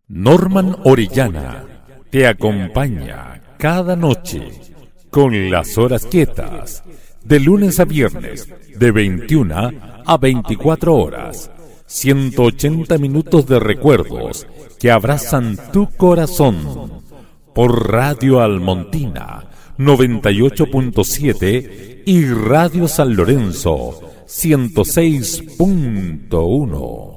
Norman Orellana te acompaña cada noche con las horas quietas, de lunes a viernes, de 21 a 24 horas. 180 minutos de recuerdos que abrazan tu corazón. Por Radio Almontina 98.7 y Radio San Lorenzo 106.1.